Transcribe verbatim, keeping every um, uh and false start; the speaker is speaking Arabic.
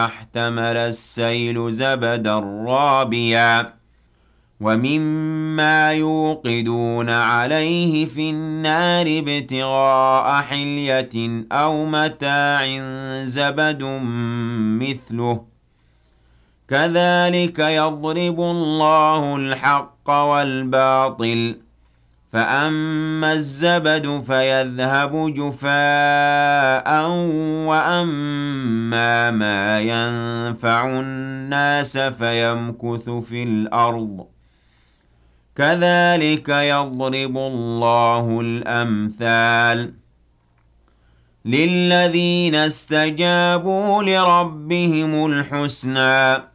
احتمل السيل زبدا رابيا ومما يوقدون عليه في النار ابتغاء حلية أو متاع زبد مثله كذلك يضرب الله الحق والباطل فأما الزبد فيذهب جفاء وأما ما ينفع الناس فيمكث في الأرض كذلك يضرب الله الأمثال للذين استجابوا لربهم الحسنى